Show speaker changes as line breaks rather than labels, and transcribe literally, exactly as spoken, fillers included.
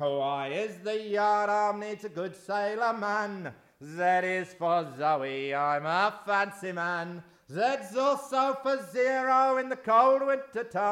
Why is the yardarm needs a good sailor man? Z is for Zoe, I'm a fancy man. Z's also for zero in the cold winter time.